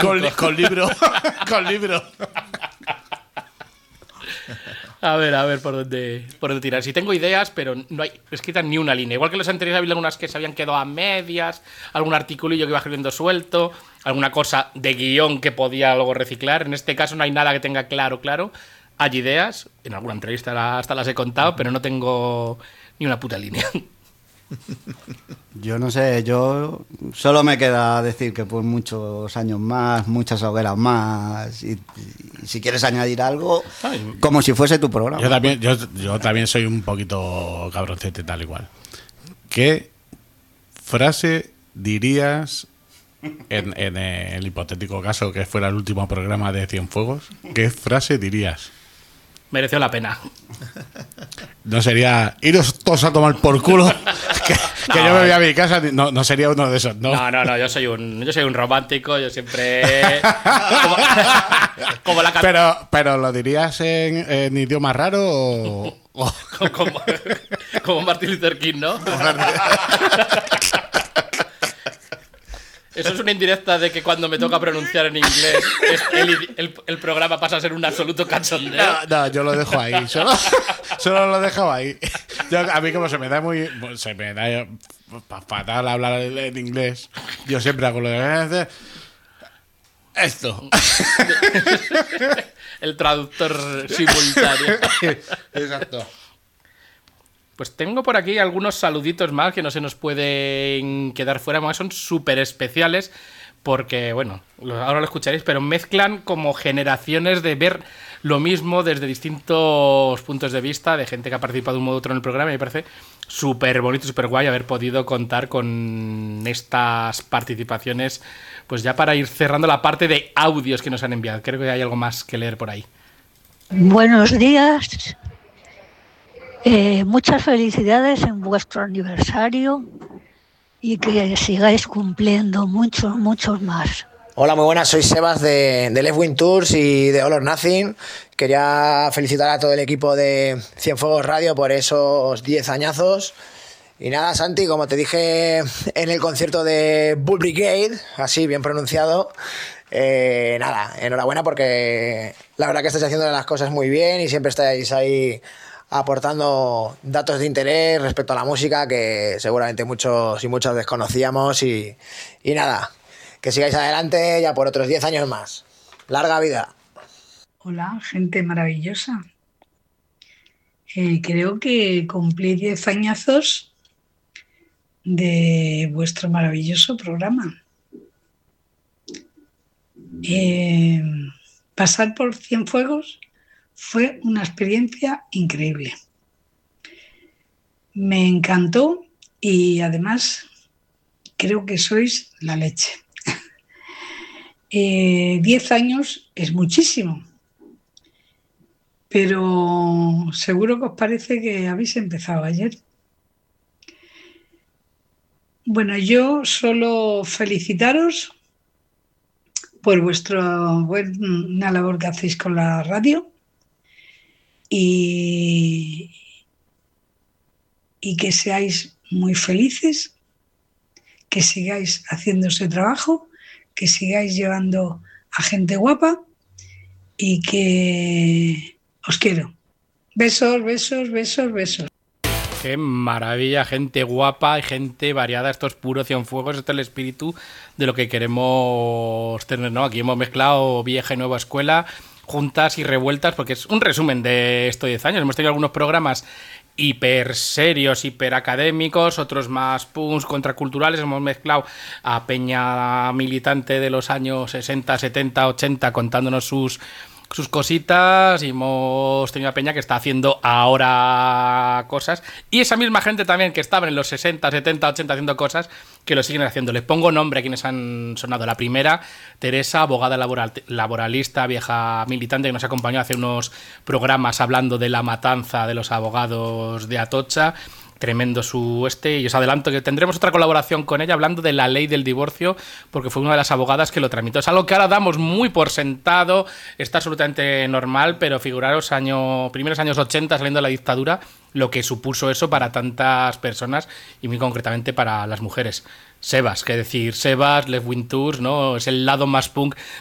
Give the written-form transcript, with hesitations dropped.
Con libro. Con libro. A ver por dónde tirar. Sí tengo ideas, pero no hay escritas ni una línea. Igual que los anteriores había algunas que se habían quedado a medias, algún articulillo que iba escribiendo suelto, alguna cosa de guión que podía luego reciclar. En este caso no hay nada que tenga claro. Hay ideas, en alguna entrevista hasta las he contado, pero no tengo ni una puta línea. Yo no sé, yo solo me queda decir que pues muchos años más, muchas hogueras más y si quieres añadir algo, como si fuese tu programa. Yo también soy un poquito cabroncete tal igual. ¿Qué frase dirías en el hipotético caso que fuera el último programa de Cienfuegos? ¿Qué frase dirías? Mereció la pena. No sería iros todos a tomar por culo que yo me voy a mi casa. No sería uno de esos. No, yo soy un romántico. Yo siempre como la pero lo dirías en idioma raro o como Martin Luther King, ¿no? Eso es una indirecta de que cuando me toca pronunciar en inglés el programa pasa a ser un absoluto cachondeo. No, yo lo dejo ahí. Solo lo dejo ahí. A mí como se me da fatal hablar en inglés, yo siempre hago lo de esto. El traductor simultáneo. Exacto. Pues tengo por aquí algunos saluditos más que no se nos pueden quedar fuera, además son súper especiales porque, bueno, ahora lo escucharéis, pero mezclan como generaciones de ver lo mismo desde distintos puntos de vista de gente que ha participado de un modo u otro en el programa y me parece súper bonito, súper guay haber podido contar con estas participaciones, pues ya para ir cerrando la parte de audios que nos han enviado. Creo que hay algo más que leer por ahí. Buenos días. Muchas felicidades en vuestro aniversario y que sigáis cumpliendo muchos más. Hola, muy buenas, soy Sebas de Left Wing Tours y de All or Nothing. Quería felicitar a todo el equipo de Cienfuegos Radio por esos 10 añazos. Y nada, Santi, como te dije en el concierto de Bull Brigade, así bien pronunciado, nada, enhorabuena porque la verdad que estáis haciendo las cosas muy bien y siempre estáis ahí aportando datos de interés respecto a la música que seguramente muchos y muchas desconocíamos y nada, que sigáis adelante ya por otros 10 años más. ¡Larga vida! Hola, gente maravillosa. Creo que cumplí 10 añazos de vuestro maravilloso programa. Pasar por Cienfuegos fue una experiencia increíble. Me encantó y además creo que sois la leche. 10 años es muchísimo, pero seguro que os parece que habéis empezado ayer. Bueno, yo solo felicitaros por vuestra buena labor que hacéis con la radio y que seáis muy felices, que sigáis haciendo ese trabajo, que sigáis llevando a gente guapa y que os quiero. Besos, besos, besos, besos. Qué maravilla, gente guapa y gente variada. Esto es puro Cienfuegos, este es el espíritu de lo que queremos tener, ¿no? Aquí hemos mezclado vieja y nueva escuela, juntas y revueltas, porque es un resumen de estos 10 años. Hemos tenido algunos programas hiper serios, hiper académicos, otros más punks, contraculturales. Hemos mezclado a peña militante de los años 60, 70, 80 contándonos sus cositas y hemos tenido a peña que está haciendo ahora cosas y esa misma gente también que estaban en los 60, 70, 80 haciendo cosas que lo siguen haciendo. Les pongo nombre a quienes han sonado. La primera, Teresa, abogada laboralista, vieja militante que nos acompañó hace unos programas hablando de la matanza de los abogados de Atocha. tremendo y os adelanto que tendremos otra colaboración con ella hablando de la ley del divorcio, porque fue una de las abogadas que lo tramitó. Es algo que ahora damos muy por sentado, está absolutamente normal, pero figuraros primeros años 80, saliendo de la dictadura, lo que supuso eso para tantas personas y muy concretamente para las mujeres. Sebas, Left Wing Tours, ¿no? Es el lado más punk